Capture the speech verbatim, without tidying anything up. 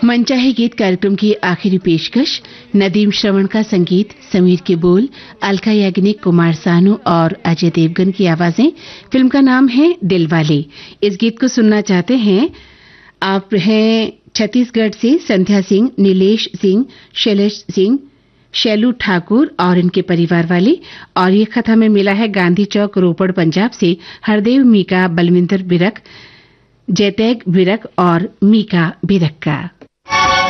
मनचाहे गीत कार्यक्रम की आखिरी पेशकश नदीम श्रवण का संगीत, समीर के बोल, अलका याग्निक, कुमार सानू और अजय देवगन की आवाजें। फिल्म का नाम है दिलवाले। इस गीत को सुनना चाहते हैं आप हैं छत्तीसगढ़ से संध्या सिंह, नीलेश सिंह, शैलेश सिंह, शैलू ठाकुर और इनके परिवार वाले। और ये खत हमें मिला है गांधी चौक, रोपड़, पंजाब से हरदेव मीका, बलविंदर बिरक, जयतैग बिरक और मीका बिरक का।